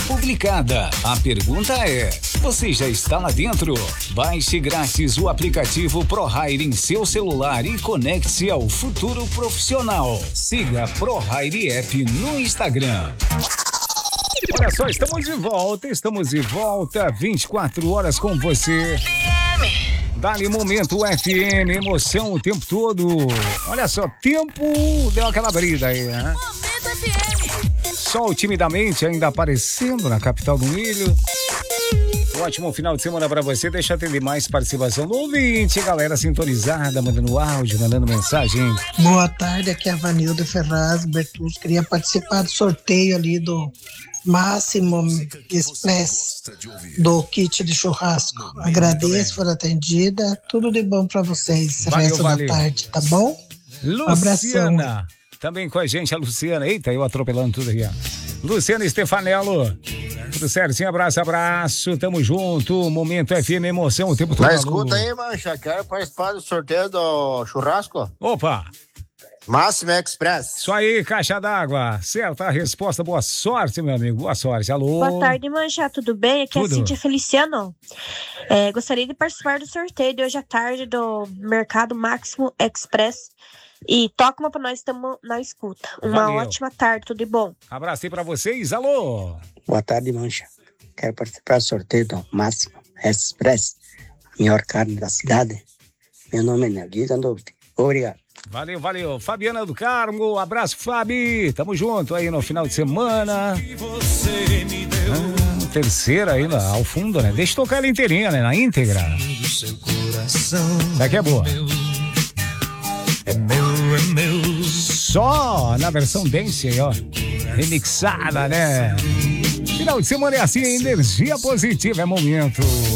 publicada. A pergunta é: você já está lá dentro? Baixe grátis o aplicativo ProHire em seu celular e conecte-se ao futuro profissional. Siga ProHire App no Instagram. Olha só, estamos de volta, 24 horas com você. Dá-lhe Momento FM, emoção o tempo todo. Olha só, tempo deu aquela brida aí, né? Momento FM. Sol timidamente ainda aparecendo na capital do milho. Um ótimo final de semana pra você. Deixa eu atender mais participação do ouvinte, galera sintonizada, mandando áudio, mandando mensagem. Boa tarde, aqui é a Vanilda Ferraz Bertus. Queria participar do sorteio ali do Máximo Express do kit de churrasco. Agradeço por atendida. Tudo de bom pra vocês. Resto da tarde, tá bom? Luciana, também com a gente, a Luciana. Eita, eu atropelando tudo aqui, ó. Luciana Stefanello. Tudo certinho, abraço, tamo junto. Momento FM, emoção o tempo todo. Escuta aí, mancha, quero participar do sorteio do churrasco. Opa! Máximo Express. Isso aí, caixa d'água. Certa a resposta, boa sorte, meu amigo, boa sorte. Alô? Boa tarde, mancha, tudo bem? Aqui é a Cíntia Feliciano. Gostaria de participar do sorteio de hoje à tarde do Mercado Máximo Express. E toca uma pra nós, estamos na escuta. Uma ótima tarde, tudo de bom. Abraço aí pra vocês, alô? Boa tarde, mancha. Quero participar do sorteio do Máximo Express, a melhor carne da cidade. Meu nome é Nelguito Andolfi. Obrigado. Valeu. Fabiana do Carmo, abraço, Fabi. Tamo junto aí no final de semana. Terceira aí ao fundo, né? Deixa eu tocar ela inteirinha, né? Na íntegra. Isso aqui é boa. É meu. Só na versão dance aí, ó. Remixada, né? Final de semana é assim, energia positiva, é momento.